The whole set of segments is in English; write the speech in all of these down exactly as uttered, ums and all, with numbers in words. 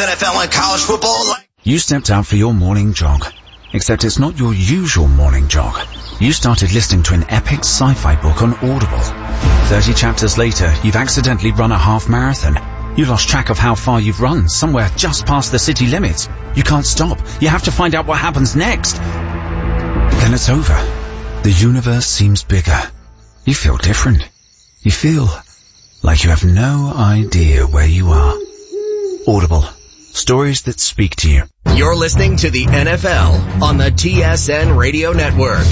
N F L and college football. You stepped out for your morning jog. Except it's not your usual morning jog. You started listening to an epic sci-fi book on Audible. Thirty chapters later, you've accidentally run a half marathon. You lost track of how far you've run, somewhere just past the city limits. You can't stop. You have to find out what happens next. Then it's over. The universe seems bigger. You feel different. You feel like you have no idea where you are. Audible. Stories that speak to you. You're listening to the N F L on the T S N Radio Network.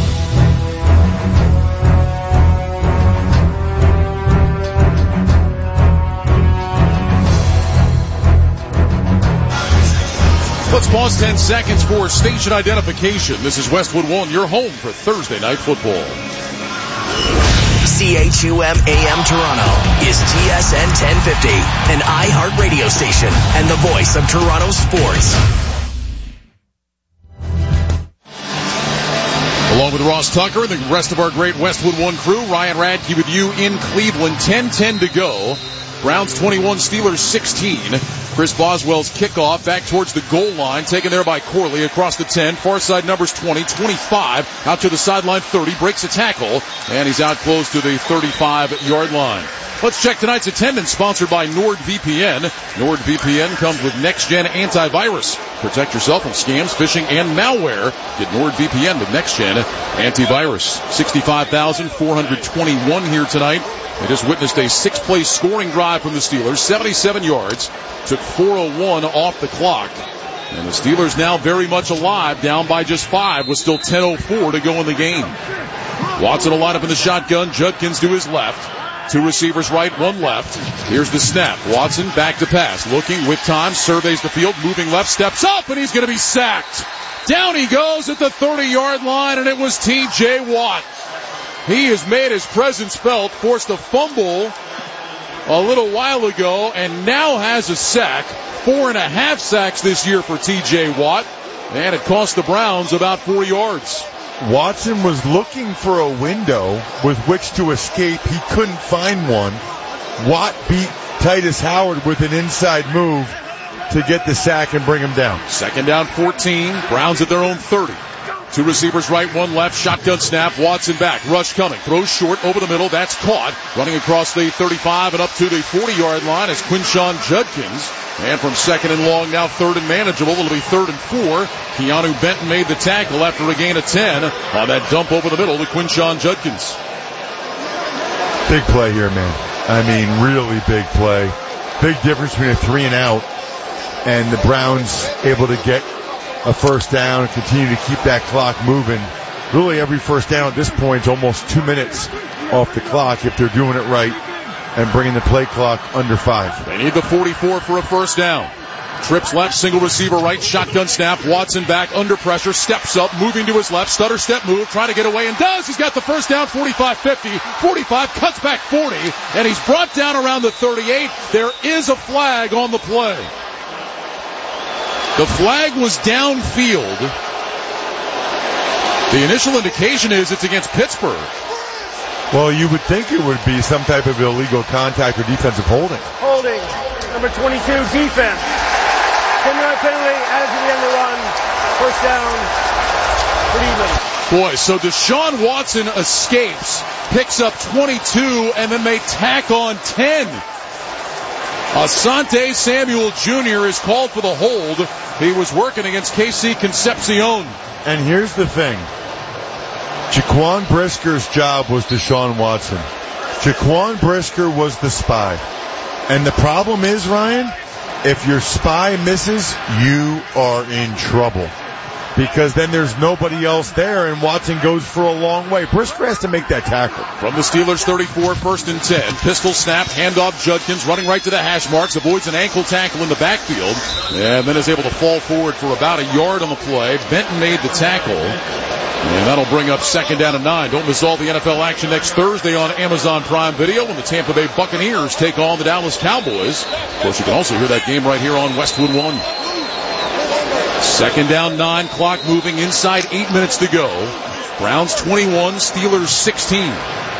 Let's pause ten seconds for station identification. This is Westwood One, your home for Thursday Night Football. C H U M A M Toronto is T S N ten fifty, an iHeart radio station and the voice of Toronto sports. Along with Ross Tucker and the rest of our great Westwood One crew, Ryan Radke with you in Cleveland. ten ten to go. Browns twenty-one, Steelers sixteen. Chris Boswell's kickoff back towards the goal line, taken there by Corley across the ten. Far side numbers twenty, twenty-five, out to the sideline thirty, breaks a tackle, and he's out close to the thirty-five-yard line. Let's check tonight's attendance, sponsored by NordVPN. NordVPN comes with next-gen antivirus. Protect yourself from scams, phishing, and malware. Get NordVPN with next-gen antivirus. sixty-five thousand four hundred twenty-one here tonight. They just witnessed a six-play scoring drive from the Steelers, seventy-seven yards, took four oh one off the clock. And the Steelers now very much alive, down by just five, with still ten oh four to go in the game. Watson will line up in the shotgun, Judkins to his left. Two receivers right, one left. Here's the snap. Watson back to pass, looking with time, surveys the field, moving left, steps up, and he's going to be sacked. Down he goes at the thirty-yard line, and it was T J Watt. He has made his presence felt, forced a fumble a little while ago, and now has a sack. Four and a half sacks this year for T J Watt, and it cost the Browns about four yards. Watson was looking for a window with which to escape. He couldn't find one. Watt beat Titus Howard with an inside move to get the sack and bring him down. Second down fourteen, Browns at their own thirty. Two receivers right, one left, shotgun snap, Watson back, rush coming, throws short over the middle, that's caught, running across the thirty-five and up to the forty-yard line is Quinshawn Judkins, and from second and long, now third and manageable, it'll be third and four. Keanu Benton made the tackle after a gain of ten on that dump over the middle to Quinshawn Judkins. Big play here, man. I mean, really big play. Big difference between a three and out and the Browns able to get a first down and continue to keep that clock moving. Really every first down at this point is almost two minutes off the clock if they're doing it right and bringing the play clock under five. They need the forty-four for a first down. Trips left, single receiver right, shotgun snap, Watson back under pressure, steps up, moving to his left, stutter step move, trying to get away, and does. He's got the first down, forty-five fifty, forty-five, cuts back forty, and he's brought down around the thirty-eight. There is a flag on the play. The flag was downfield. The initial indication is it's against Pittsburgh. Well, you would think it would be some type of illegal contact or defensive holding. Holding, number twenty-two, defense. ten-yard penalty, added to the end of the run. First down, pretty even. Boy, so Deshaun Watson escapes, picks up twenty-two, and then they tack on ten. Asante Samuel Junior is called for the hold. He was working against K C Concepcion. And here's the thing. Jaquan Brisker's job was Deshaun Watson. Jaquan Brisker was the spy. And the problem is, Ryan, if your spy misses, you are in trouble. Because then there's nobody else there, and Watson goes for a long way. Brisker has to make that tackle. From the Steelers thirty-four, first and ten. Pistol snap, handoff Judkins, running right to the hash marks, avoids an ankle tackle in the backfield, and then is able to fall forward for about a yard on the play. Benton made the tackle, and that'll bring up second down and nine. Don't miss all the N F L action next Thursday on Amazon Prime Video when the Tampa Bay Buccaneers take on the Dallas Cowboys. Of course, you can also hear that game right here on Westwood One. Second down, nine, clock moving inside eight minutes to go. Browns twenty-one, Steelers sixteen.